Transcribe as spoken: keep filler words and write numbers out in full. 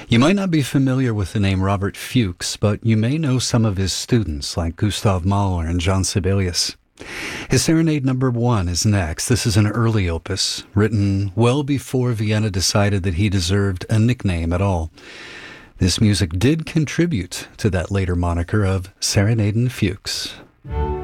You might not be familiar with the name Robert Fuchs, but you may know some of his students like Gustav Mahler and John Sibelius. His Serenade Number One is next. This is an early opus, written well before Vienna decided that he deserved a nickname at all. This music did contribute to that later moniker of Serenaden Fuchs.